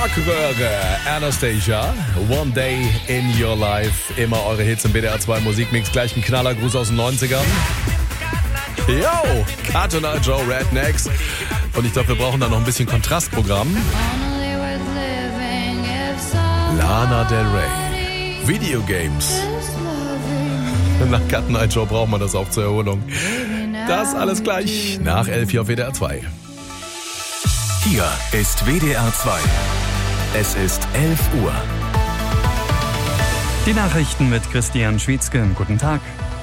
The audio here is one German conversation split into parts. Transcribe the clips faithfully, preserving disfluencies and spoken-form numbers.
Schlagröhre, Anastasia, One Day in Your Life. Immer eure Hits im B D R zwei Musikmix. Gleich ein Knallergruß aus den neunzigern. Yo, Cotton Eye Joe, Rednecks. Und ich glaube, wir brauchen da noch ein bisschen Kontrastprogramm. Lana Del Rey, Videogames. Nach Cotton Eye Joe braucht man das auch zur Erholung. Das alles gleich nach elf hier auf W D R zwei. Hier ist W D R zwei. Es ist elf Uhr. Die Nachrichten mit Christian Schwietzke. Guten Tag.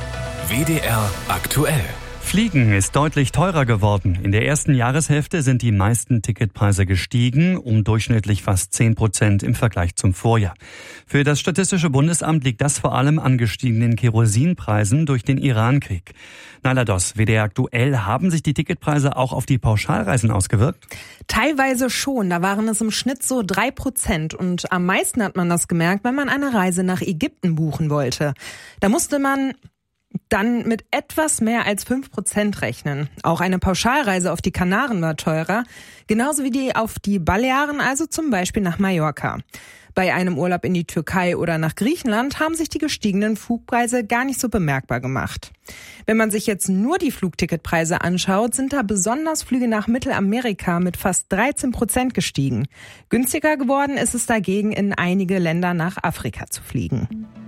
W D R aktuell. Fliegen ist deutlich teurer geworden. In der ersten Jahreshälfte sind die meisten Ticketpreise gestiegen, um durchschnittlich fast zehn Prozent im Vergleich zum Vorjahr. Für das Statistische Bundesamt liegt das vor allem an gestiegenen Kerosinpreisen durch den Irankrieg. Naila Doss, W D R aktuell, haben sich die Ticketpreise auch auf die Pauschalreisen ausgewirkt? Teilweise schon. Da waren es im Schnitt so drei Prozent. Und am meisten hat man das gemerkt, wenn man eine Reise nach Ägypten buchen wollte. Da musste man dann mit etwas mehr als fünf Prozent rechnen. Auch eine Pauschalreise auf die Kanaren war teurer, genauso wie die auf die Balearen, also zum Beispiel nach Mallorca. Bei einem Urlaub in die Türkei oder nach Griechenland haben sich die gestiegenen Flugpreise gar nicht so bemerkbar gemacht. Wenn man sich jetzt nur die Flugticketpreise anschaut, sind da besonders Flüge nach Mittelamerika mit fast dreizehn Prozent gestiegen. Günstiger geworden ist es dagegen, in einige Länder nach Afrika zu fliegen.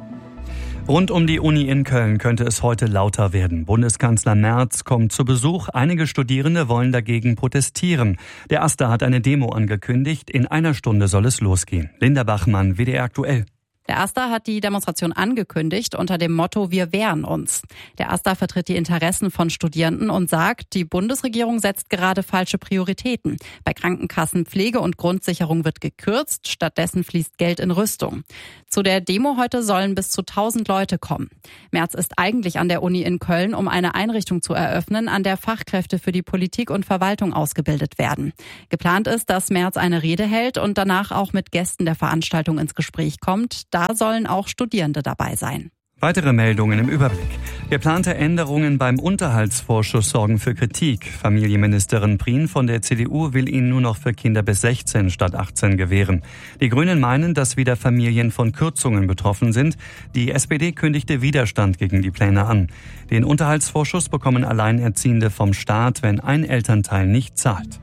Rund um die Uni in Köln könnte es heute lauter werden. Bundeskanzler Merz kommt zu Besuch. Einige Studierende wollen dagegen protestieren. Der AStA hat eine Demo angekündigt. In einer Stunde soll es losgehen. Linda Bachmann, W D R aktuell. Der AStA hat die Demonstration angekündigt unter dem Motto „Wir wehren uns“. Der AStA vertritt die Interessen von Studierenden und sagt, die Bundesregierung setzt gerade falsche Prioritäten. Bei Krankenkassen, Pflege und Grundsicherung wird gekürzt, stattdessen fließt Geld in Rüstung. Zu der Demo heute sollen bis zu tausend Leute kommen. Merz ist eigentlich an der Uni in Köln, um eine Einrichtung zu eröffnen, an der Fachkräfte für die Politik und Verwaltung ausgebildet werden. Geplant ist, dass Merz eine Rede hält und danach auch mit Gästen der Veranstaltung ins Gespräch kommt. Da sollen auch Studierende dabei sein. Weitere Meldungen im Überblick. Geplante Änderungen beim Unterhaltsvorschuss sorgen für Kritik. Familienministerin Prien von der C D U will ihn nur noch für Kinder bis sechzehn statt achtzehn gewähren. Die Grünen meinen, dass wieder Familien von Kürzungen betroffen sind. Die S P D kündigte Widerstand gegen die Pläne an. Den Unterhaltsvorschuss bekommen Alleinerziehende vom Staat, wenn ein Elternteil nicht zahlt.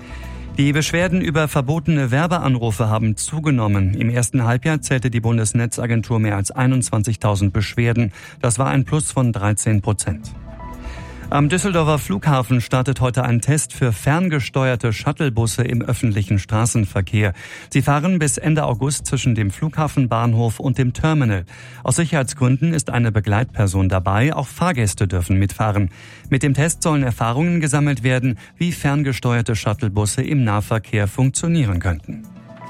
Die Beschwerden über verbotene Werbeanrufe haben zugenommen. Im ersten Halbjahr zählte die Bundesnetzagentur mehr als einundzwanzigtausend Beschwerden. Das war ein Plus von dreizehn Prozent. Am Düsseldorfer Flughafen startet heute ein Test für ferngesteuerte Shuttlebusse im öffentlichen Straßenverkehr. Sie fahren bis Ende August zwischen dem Flughafenbahnhof und dem Terminal. Aus Sicherheitsgründen ist eine Begleitperson dabei, auch Fahrgäste dürfen mitfahren. Mit dem Test sollen Erfahrungen gesammelt werden, wie ferngesteuerte Shuttlebusse im Nahverkehr funktionieren könnten.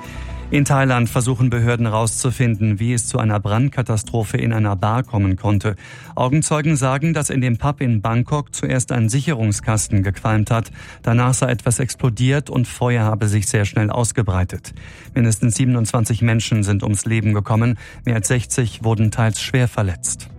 In Thailand versuchen Behörden herauszufinden, wie es zu einer Brandkatastrophe in einer Bar kommen konnte. Augenzeugen sagen, dass in dem Pub in Bangkok zuerst ein Sicherungskasten gequalmt hat. Danach sei etwas explodiert und Feuer habe sich sehr schnell ausgebreitet. Mindestens siebenundzwanzig Menschen sind ums Leben gekommen. Mehr als sechzig wurden teils schwer verletzt.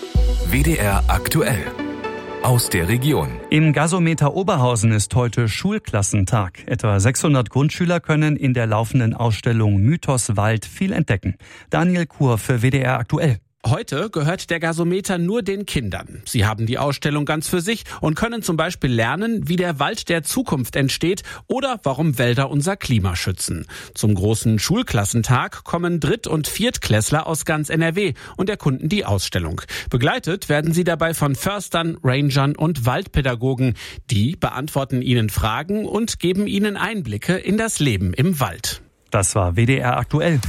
W D R aktuell. Aus der Region. Im Gasometer Oberhausen ist heute Schulklassentag. Etwa sechshundert Grundschüler können in der laufenden Ausstellung Mythos Wald viel entdecken. Daniel Kur für W D R aktuell. Heute gehört der Gasometer nur den Kindern. Sie haben die Ausstellung ganz für sich und können zum Beispiel lernen, wie der Wald der Zukunft entsteht oder warum Wälder unser Klima schützen. Zum großen Schulklassentag kommen Dritt- und Viertklässler aus ganz N R W und erkunden die Ausstellung. Begleitet werden sie dabei von Förstern, Rangern und Waldpädagogen. Die beantworten ihnen Fragen und geben ihnen Einblicke in das Leben im Wald. Das war W D R aktuell.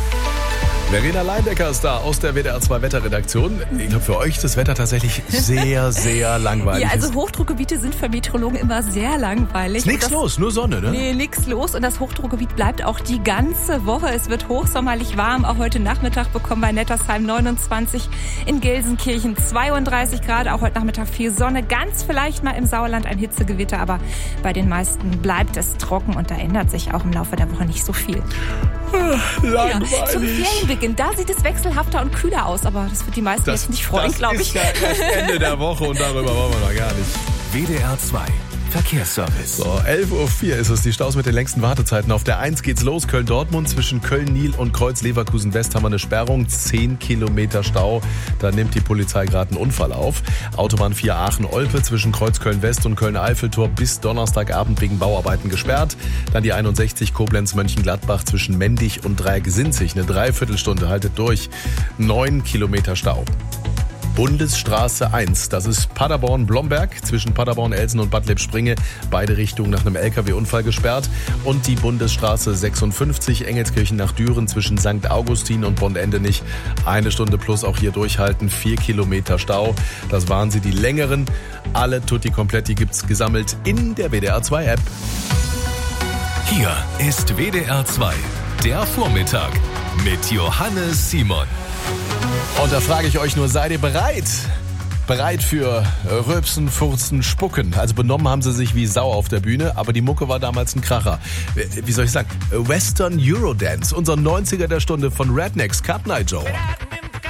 Verena Leindecker ist da aus der W D R zwei Wetterredaktion. Ich glaube, für euch ist das Wetter tatsächlich sehr, sehr langweilig. Ja, also Hochdruckgebiete sind für Meteorologen immer sehr langweilig. Ist nichts los, nur Sonne, ne? Nee, nix los. Und das Hochdruckgebiet bleibt auch die ganze Woche. Es wird hochsommerlich warm. Auch heute Nachmittag bekommen wir in Nettersheim neunundzwanzig, in Gelsenkirchen zweiunddreißig Grad. Auch heute Nachmittag viel Sonne. Ganz vielleicht mal im Sauerland ein Hitzegewitter. Aber bei den meisten bleibt es trocken. Und da ändert sich auch im Laufe der Woche nicht so viel. Langweilig. Ja, zum Ferienbeginn, da sieht es wechselhafter und kühler aus, aber das wird die meisten Das- jetzt nicht freuen, das glaube ist ich. ja erst Ende der Woche und darüber wollen wir noch gar nicht. W D R zwei. Verkehrsservice. So, elf Uhr vier ist es, die Staus mit den längsten Wartezeiten. Auf der eins geht's los, Köln-Dortmund. Zwischen Köln-Nil und Kreuz-Leverkusen-West haben wir eine Sperrung, zehn Kilometer Stau. Da nimmt die Polizei gerade einen Unfall auf. Autobahn vier Aachen-Olpe zwischen Kreuz-Köln-West und Köln-Eiffeltor bis Donnerstagabend wegen Bauarbeiten gesperrt. Dann die einundsechzig Koblenz-Mönchengladbach zwischen Mendig und Dreieck-Sinzig. Eine Dreiviertelstunde, haltet durch. neun Kilometer Stau. Bundesstraße eins, das ist Paderborn-Blomberg, zwischen Paderborn-Elsen und Bad Lippspringe, beide Richtungen nach einem L K W-Unfall gesperrt. Und die Bundesstraße sechsundfünfzig, Engelskirchen nach Düren, zwischen Sankt Augustin und Bonn-Endenich, eine Stunde plus auch hier durchhalten, vier Kilometer Stau. Das waren sie, die längeren. Alle Tutti Kompletti gibt's gesammelt in der W D R zwei App. Hier ist W D R zwei, der Vormittag mit Johannes Simon. Und da frage ich euch nur, seid ihr bereit? Bereit für Rülpsen, Furzen, Spucken. Also benommen haben sie sich wie Sau auf der Bühne, aber die Mucke war damals ein Kracher. Wie soll ich sagen? Western Eurodance, unser neunziger der Stunde von Rednecks, Cut Night Joe.